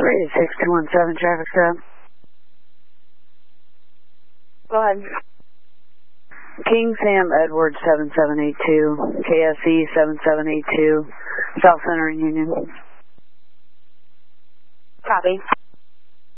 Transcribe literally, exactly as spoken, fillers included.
three six two one seven, traffic stop. Go ahead. King Sam Edward seven seven eight two, K S E seven seven eight two, South Center Union. Copy.